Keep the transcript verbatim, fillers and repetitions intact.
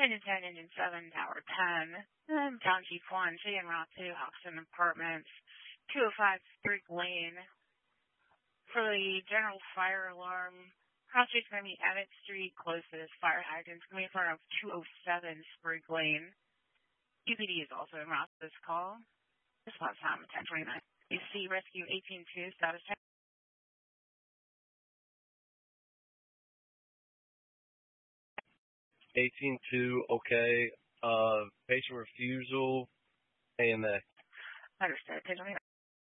Engine ten, Engine seven, Tower ten, and Town Chief one, City and Route two, Hoxton Apartments, two oh five Sprig Lane. For the general fire alarm, cross street's going to be Abbott Street, closest fire hydrant's going to be in front of two oh seven Sprig Lane. U P D is also en route to this call. This last time, ten twenty-nine. You see Rescue eighteen two, status check. eighteen two, okay. Uh, patient refusal, A M A. Understood. ten twenty-nine.